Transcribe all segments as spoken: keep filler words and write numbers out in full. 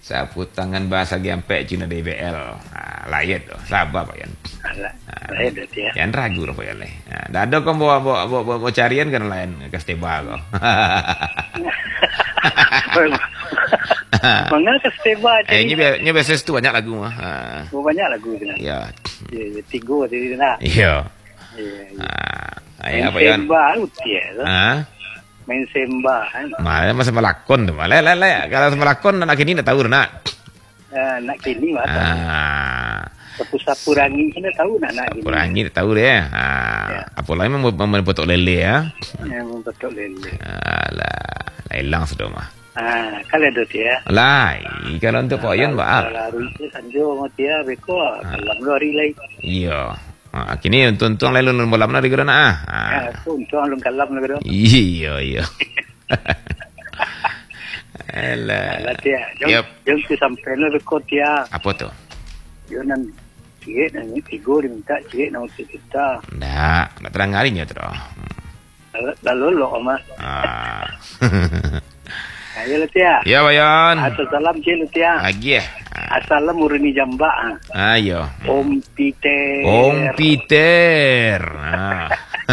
Sapu tangan bahasa Giampek Cina D B L. Ha, layat tu. Sabar Pak Yan. Layat tu ya. Jangan ragu lah Pak Yan. Ha, dah ada kau bawa bawa bawa, bawa, bawa carian kan lain ke steba kau. Mana ke steba Eh, ini biasa ini biasa tu banyak lagu mah. Ha. Oh, banyak lagu tu. Ya. Ya, tiga tadi nak. Iya. Ya. Ha. Ai apa Yan? Sembah utia tu. Ha. Main sembah kan. Malah masa melakon tu. Malah lah lah. Kalau melakon anak kini dah tahu nak. Uh, nak kini mah. Ah. Sapu-sapu rangi kena tahu nak nak Sapu rangi tahu dia. Ha. Ya. Apa lagi mau membentuk lele ya? Ya, membentuk lele. Alah, hilang sudah mah. Ah, kalau ada dia. Lah, kalau untuk Pak Yan Pak. Kalau itu sanjo mau dia beko dalam lori lain. Iya. Ha, kini untung-untung lain lun bolam na di gerana ah. Ha. Ya, untung lun kalam na gedo. Iya, iya. Alah. Alah dia. Jom, Yep. jom tu sampai na beko dia. Apa tu? Yo nan cik nan tigo diminta cik nak untuk kita. Ndak, ndak terang harinya tu. Lalu lo mah. Ah. Ayo lah tia. Ya, Pak Yan. Assalamualaikum cik lu tia. Lagi eh. Assalamualaikum Murni Jamba. Ayo. Om Peter. Om Peter. Ah.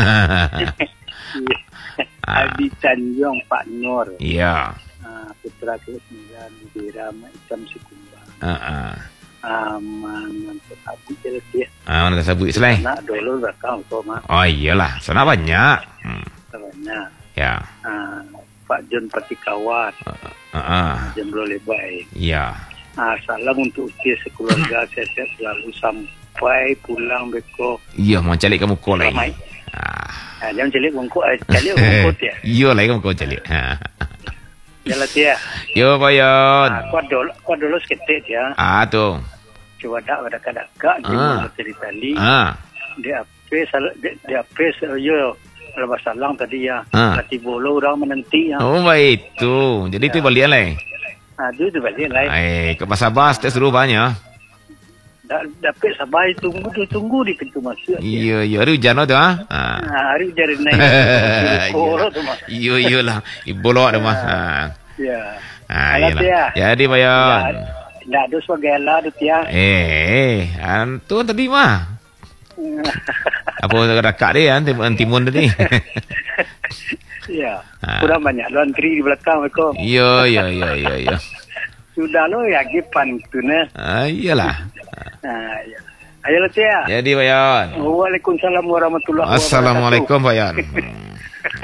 Adi Tanjung Pak Nur. Iya. Ah, putra ke-sembilan di Rama Hitam Sikumbang. Ah, Aman untuk abu jelas dia. ah. Mana dah sebut selai? Nak dulu rakam kau mak. Oh iyalah, sana banyak. Hmm. Banyak. Ya. Ah, Pak John Patikawat. Ah, ah. Jam boleh baik. Ya. Ah, salam untuk usia sekeluarga sehat selalu sampai pulang beko. Iya, mau calik kamu kau lagi. Ramai. Ah. Ah, jangan celik bongko, eh, celik bongko dia. Iya lagi kamu kau calik. Ha. Jalan dia. Yo, Pak Yan. Ah, kuat dulu, kuat dulu seketik dia. Ah, tu. Coba dak pada kadang-kadang dia Ah. mau cerita tali. Ah. Dia apa salah dia, dia apa yo lepas salang tadi ya. Ah. Hati bolo orang menanti ya. Oh, baik tu. Jadi tu balian lai. Ah, tu tu balik lain. Eh, ke pasar bas tak seru banyak. Dak dapat sabar tunggu tu tunggu di pintu masuk. Iya, iya, hari hujan tu ah. Ah. Ah, hari jari naik. Koro tu mah. Iya, iyalah. Ibolok dah mah. Ha. Ya. Ah, Alah, iyalah. Tia. Jadi, Pak Yan. Ndak ada sebagai lah tu dia. Eh, antu tadi mah. Apa dekat dia kan timun, timun tadi. Ya. Ah. Kurang banyak laundry di belakang mereka. Iya, iya, iya, iya, iya. Sudah lo ya gipan tu ne. Ah, iyalah. Ah, ya. Ayolah tia. Jadi Pak Yan. Waalaikumsalam warahmatullahi wabarakatuh. Assalamualaikum Pak Yan. Hmm.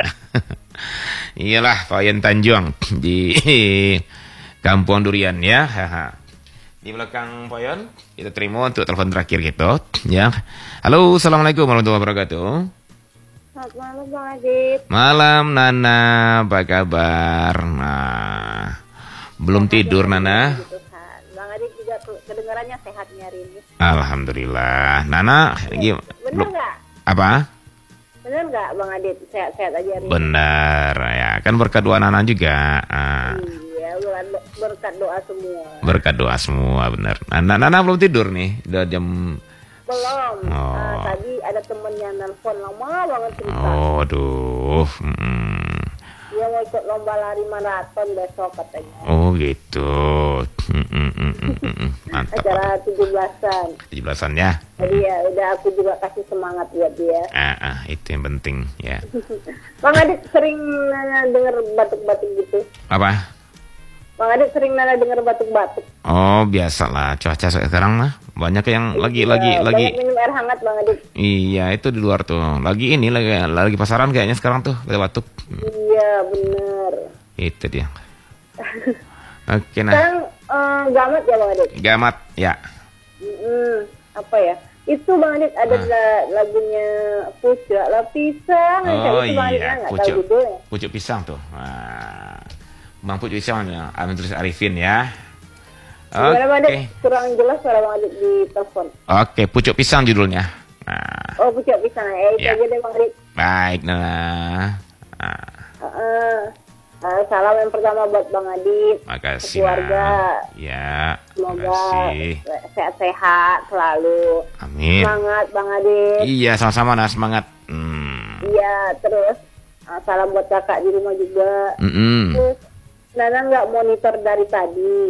Iyalah Pak Yan Tanjung di Kampung Durian ya. Di belakang Pak Yan kita terima untuk telepon terakhir kita ya. Halo, Assalamualaikum warahmatullahi wabarakatuh. Selamat malam Bang Adit. Malam Nana, apa kabar? Nah, belum tidur Nana? Bang Adit juga kedengarannya sehatnya hari ini. Alhamdulillah. Nana, gimana? Bener nggak? Apa? Bener nggak Bang Adit sehat-sehat aja hari ini? Benar ya, kan berkat doa Nana juga. Ah, Iya, bukan berkat doa semua. berkat doa semua benar. Nana, Nana belum tidur nih, udah jam. Belum. Oh. Ah, tadi ada temen yang nelfon lama banget cerita. Oh, aduh. Mm-mm. Dia mau ikut lomba lari maraton besok katanya. Oh gitu. Mm-mm-mm-mm-mm. Mantap. Acara tujuh belasan. tujuh belasan ya. Jadi ya udah aku juga kasih semangat buat dia. Ah, ah, itu yang penting ya. Bang Adit sering nanya denger batuk-batuk gitu. Apa? Bang Adit sering nanya denger batuk-batuk. Oh, biasalah cuaca sekarang mah. Banyak yang lagi Iya, lagi lagi. banyak minum air hangat Bang Adit. Iya, itu di luar tuh. Lagi ini lagi lagi pasaran kayaknya sekarang tuh, batuk. Iya bener. Itu dia. Oke nah. Sekarang eh, gamet ya Bang Adit. Gamat ya. Mm-mm, apa ya? Itu Bang Adit ada Ah. la- lagunya Pucuk lah pisang. Oh itu Bang Adit iya, nggak tahu pucuk, judulnya. pucuk pisang tuh. Nah, Bang Pucuk Pisang ya, Amin Tulis Arifin ya. Gimana Bang Oke, Adit? Kurang jelas suara Bang Adit di telepon. oke, Pucuk Pisang judulnya. Nah, Oh Pucuk pisang ya, itu Ya. aja deh Bang Adit. baik Nana. Nah, Heeh. Eh, salam yang pertama buat Bang Adit, makasih. keluarga. Nah. Ya, Semoga makasih. sehat-sehat selalu. Amin. Semangat Bang Adit. Iya, sama-sama nah semangat. Hmm. Iya, terus eh, salam buat kakak di rumah juga. Mm-mm. Terus Nana nggak monitor dari tadi.